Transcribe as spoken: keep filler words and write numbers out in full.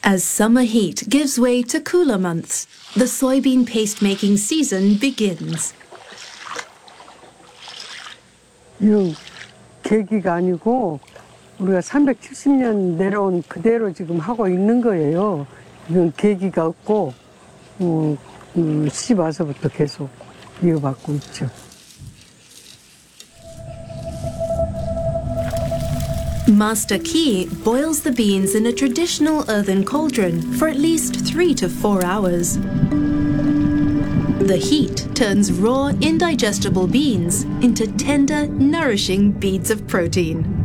As summer heat gives way to cooler months, the soybean paste-making season begins. 이건 계기가 아니고 우리가 삼백칠십 년 내려온 그대로 지금 하고 있는 거예요. 이건 계기가 없고 어, 음, 씨 와서부터 계속 이어받고 있죠. Master Key boils the beans in a traditional earthen cauldron for at least three to four hours. The heat turns raw, indigestible beans into tender, nourishing beads of protein.